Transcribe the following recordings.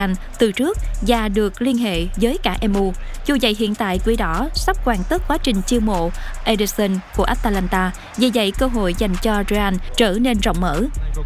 từ trước và được liên hệ với cả MU. Dù vậy hiện tại Quỷ Đỏ sắp hoàn tất quá trình chiêu mộ Ederson của Atalanta, vì vậy cơ hội dành cho Real trở nên rộng mở.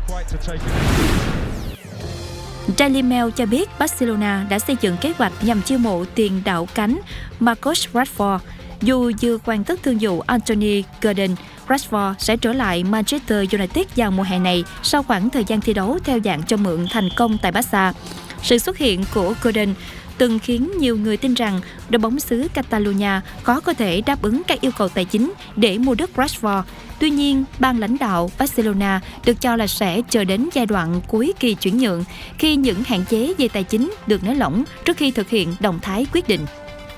Daily Mail cho biết Barcelona đã xây dựng kế hoạch nhằm chiêu mộ tiền đạo cánh Marcus Rashford. Dù vừa hoàn tất thương vụ Anthony Gordon, Rashford sẽ trở lại Manchester United vào mùa hè này sau khoảng thời gian thi đấu theo dạng cho mượn thành công tại Barca. Sự xuất hiện của Gordon từng khiến nhiều người tin rằng đội bóng xứ Catalonia có thể đáp ứng các yêu cầu tài chính để mua đất Rashford. Tuy nhiên, ban lãnh đạo Barcelona được cho là sẽ chờ đến giai đoạn cuối kỳ chuyển nhượng khi những hạn chế về tài chính được nới lỏng trước khi thực hiện động thái quyết định.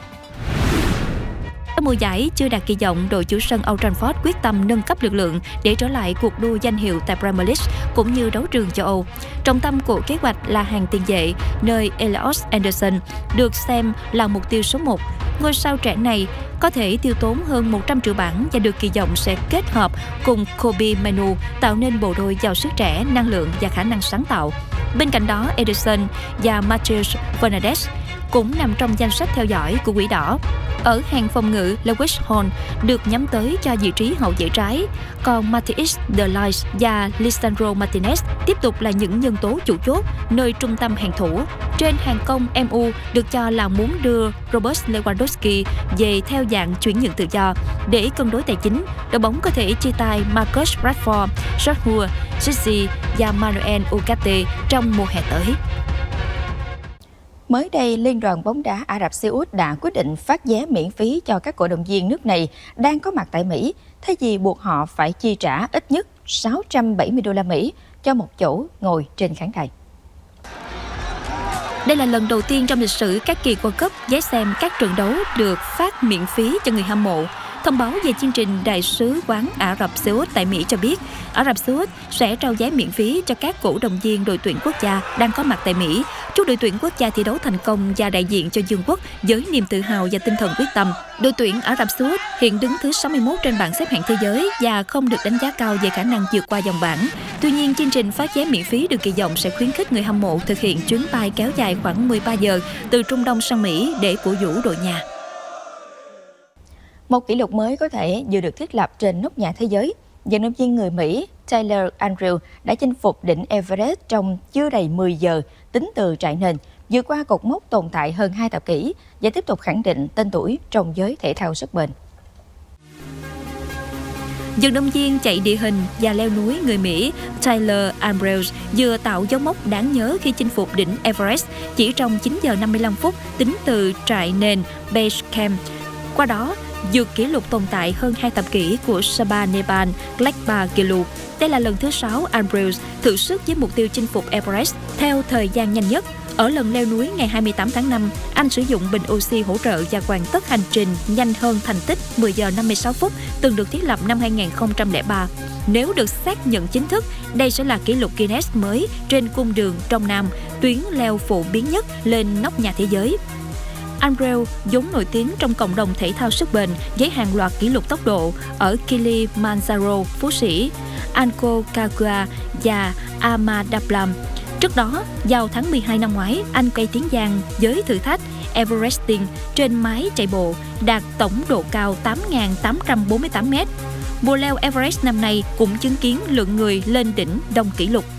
Mùa giải chưa đạt kỳ vọng, đội chủ sân Old Trafford quyết tâm nâng cấp lực lượng để trở lại cuộc đua danh hiệu tại Premier League cũng như đấu trường châu Âu. Trọng tâm của kế hoạch là hàng tiền vệ, nơi Elliot Anderson được xem là mục tiêu số 1. Ngôi sao trẻ này có thể tiêu tốn hơn 100 triệu bảng và được kỳ vọng sẽ kết hợp cùng Kobe Manu tạo nên bộ đôi giàu sức trẻ, năng lượng và khả năng sáng tạo. Bên cạnh đó, Ederson và Matheus Fernandes cũng nằm trong danh sách theo dõi của Quỷ Đỏ. Ở hàng phòng ngự, Lewis Hall được nhắm tới cho vị trí hậu vệ trái, còn Matheus de Ligt và Lisandro Martinez tiếp tục là những nhân tố chủ chốt nơi trung tâm hàng thủ. Trên hàng công, MU được cho là muốn đưa Robert Lewandowski về theo dạng chuyển nhượng tự do. Để cân đối tài chính, đội bóng có thể chia tay Marcus Rashford, Joshua Zirkzee và Manuel Ugarte trong mùa hè tới. Mới đây, Liên đoàn bóng đá Ả Rập Xê Út đã quyết định phát vé miễn phí cho các cổ động viên nước này đang có mặt tại Mỹ, thay vì buộc họ phải chi trả ít nhất 670 đô la Mỹ cho một chỗ ngồi trên khán đài. Đây là lần đầu tiên trong lịch sử các kỳ World Cup, vé xem các trận đấu được phát miễn phí cho người hâm mộ. Thông báo về chương trình Đại sứ quán Ả Rập Xê Út tại Mỹ cho biết, Ả Rập Xê Út sẽ trao vé miễn phí cho các cổ động viên đội tuyển quốc gia đang có mặt tại Mỹ, chúc đội tuyển quốc gia thi đấu thành công và đại diện cho vương quốc với niềm tự hào và tinh thần quyết tâm. Đội tuyển Ả Rập Xê Út hiện đứng thứ 61 trên bảng xếp hạng thế giới và không được đánh giá cao về khả năng vượt qua vòng bảng. Tuy nhiên, chương trình phát vé miễn phí được kỳ vọng sẽ khuyến khích người hâm mộ thực hiện chuyến bay kéo dài khoảng 13 giờ từ Trung Đông sang Mỹ để cổ vũ đội nhà. Một kỷ lục mới có thể vừa được thiết lập trên nóc nhà thế giới. Vận động viên người Mỹ Taylor Andrews đã chinh phục đỉnh Everest trong chưa đầy 10 giờ tính từ trại nền, vượt qua cột mốc tồn tại hơn 2 thập kỷ và tiếp tục khẳng định tên tuổi trong giới thể thao sức bền. Vận động viên chạy địa hình và leo núi người Mỹ Taylor Andrews vừa tạo dấu mốc đáng nhớ khi chinh phục đỉnh Everest chỉ trong 9 giờ 55 phút tính từ trại nền Base Camp. Qua đó, vượt kỷ lục tồn tại hơn 2 thập kỷ của Saba Nepal Glekpa Gelu. Đây là lần thứ 6 Andrews thử sức với mục tiêu chinh phục Everest theo thời gian nhanh nhất. Ở lần leo núi ngày 28 tháng 5, anh sử dụng bình oxy hỗ trợ và hoàn tất hành trình nhanh hơn thành tích 10 giờ 56 phút từng được thiết lập năm 2003. Nếu được xác nhận chính thức, đây sẽ là kỷ lục Guinness mới trên cung đường Đông Nam, tuyến leo phổ biến nhất lên nóc nhà thế giới. Andrews vốn nổi tiếng trong cộng đồng thể thao sức bền với hàng loạt kỷ lục tốc độ ở Kilimanjaro, Phú Sĩ, Aconcagua và Amadablam. Trước đó, vào tháng 12 năm ngoái, anh gây tiếng vang với thử thách Everesting trên mái chạy bộ, đạt tổng độ cao 8.848 m. Mùa leo Everest năm nay cũng chứng kiến lượng người lên đỉnh đông kỷ lục.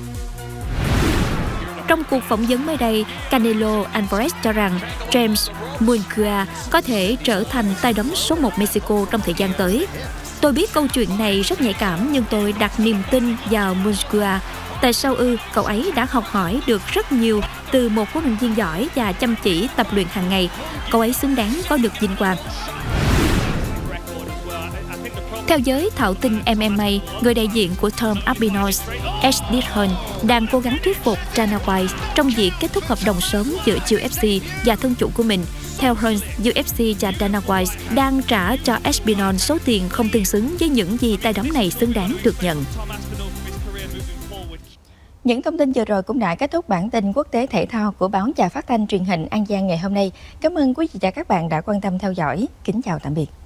Trong cuộc phỏng vấn mới đây, Canelo Alvarez cho rằng James Munguia có thể trở thành tay đấm số 1 Mexico trong thời gian tới. Tôi biết câu chuyện này rất nhạy cảm nhưng tôi đặt niềm tin vào Munguia. Tại sao cậu ấy đã học hỏi được rất nhiều từ một huấn luyện viên giỏi và chăm chỉ tập luyện hàng ngày. Cậu ấy xứng đáng có được vinh quang. Theo giới thạo tin MMA, người đại diện của Tom Aspinall, Ed Dillon, đang cố gắng thuyết phục Dana White trong việc kết thúc hợp đồng sớm giữa UFC và thân chủ của mình. Theo Hearns, UFC và Dana White đang trả cho Aspinall số tiền không tương xứng với những gì tay đấm này xứng đáng được nhận. Những thông tin vừa rồi cũng đã kết thúc bản tin quốc tế thể thao của báo Đài Phát thanh Truyền hình An Giang ngày hôm nay. Cảm ơn quý vị và các bạn đã quan tâm theo dõi. Kính chào tạm biệt.